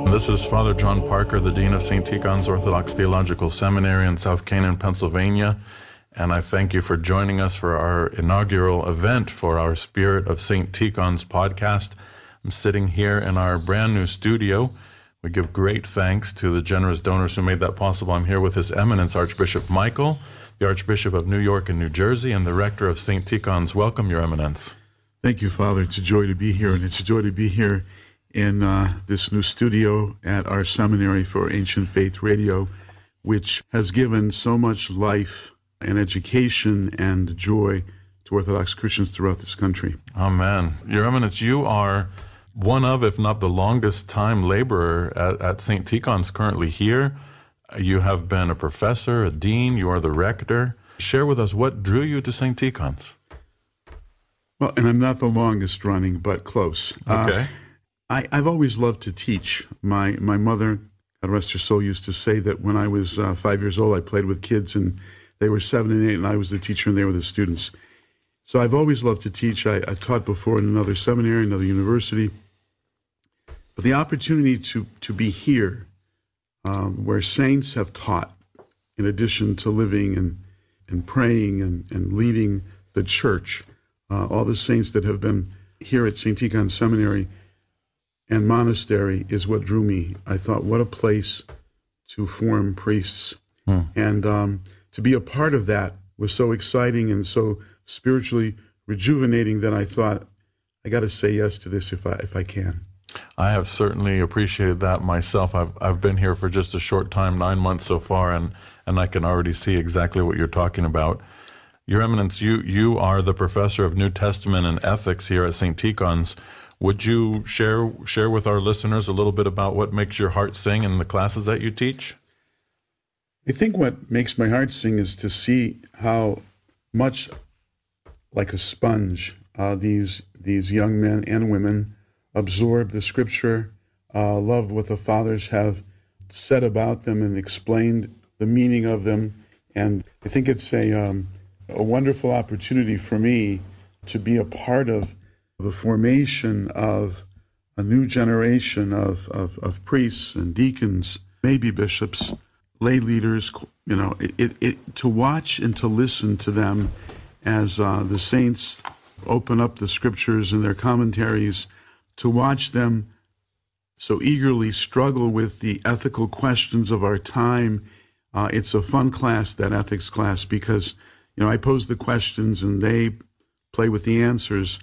This is Father John Parker, the Dean of St. Tikhon's Orthodox Theological Seminary in South Canaan, Pennsylvania, and I thank you for joining us for our inaugural event for our Spirit of St. Tikhon's podcast. I'm sitting here in our brand new studio. We give great thanks to the generous donors who made that possible. I'm here with His Eminence Archbishop Michael, the Archbishop of New York and New Jersey, and the Rector of St. Tikhon's. Welcome, Your Eminence. Thank you, Father. It's a joy to be here, and it's a joy to be here in this new studio at our Seminary for Ancient Faith Radio, which has given so much life and education and joy to Orthodox Christians throughout this country. Amen. Your Eminence, you are one of, if not the longest time laborer at St. Tikhon's currently here. You have been a professor, a dean, you are the rector. Share with us what drew you to St. Tikhon's. Well, and I'm not the longest running, but close. Okay. I've always loved to teach. My mother, God rest her soul, used to say that when I was 5 years old, I played with kids, and they were 7 and 8, and I was the teacher, and they were the students. So I've always loved to teach. I taught before in another seminary, another university. But the opportunity to be here, where saints have taught, in addition to living and praying and leading the church, all the saints that have been here at St. Tikhon's Seminary and Monastery is what drew me. I thought, what a place to form priests. And to be a part of that was so exciting and so spiritually rejuvenating that I thought, I got to say yes to this if I can. I have certainly appreciated that myself. I've been here for just a short time, 9 months so far, and I can already see exactly what you're talking about. Your Eminence, you are the professor of New Testament and ethics here at St. Tikhon's. Would you share with our listeners a little bit about what makes your heart sing in the classes that you teach? I think what makes my heart sing is to see how much like a sponge these young men and women absorb the Scripture, love what the fathers have said about them and explained the meaning of them. And I think it's a wonderful opportunity for me to be a part of the formation of a new generation of priests and deacons, maybe bishops, lay leaders, to watch and to listen to them as the saints open up the Scriptures and their commentaries, to watch them so eagerly struggle with the ethical questions of our time. It's a fun class, that ethics class, because I pose the questions and they play with the answers.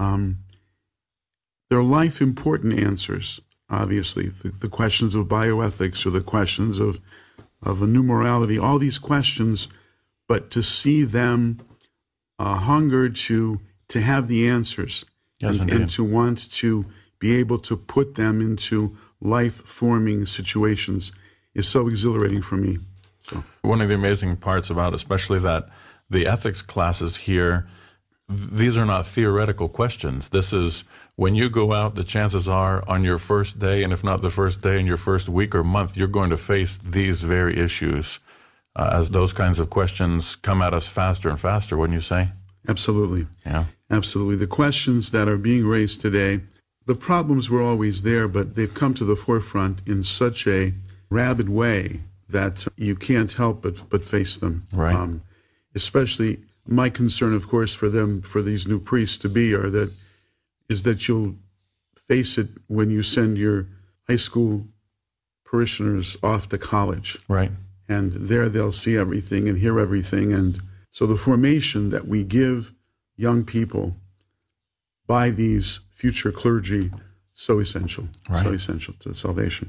They're life-important answers, obviously. The questions of bioethics or the questions of a new morality, all these questions, but to see them hunger to have the answers, yes, and to want to be able to put them into life-forming situations is so exhilarating for me. So one of the amazing parts about especially that the ethics classes here, these are not theoretical questions. This is when you go out, the chances are on your first day, and if not the first day, in your first week or month, you're going to face these very issues as those kinds of questions come at us faster and faster, wouldn't you say? Absolutely. Yeah. Absolutely. The questions that are being raised today, the problems were always there, but they've come to the forefront in such a rabid way that you can't help but face them. Right. Especially my concern, of course, for these new priests to be, is that you'll face it when you send your high school parishioners off to college. Right. And there they'll see everything and hear everything. And so the formation that we give young people by these future clergy, so essential, right. So essential to salvation.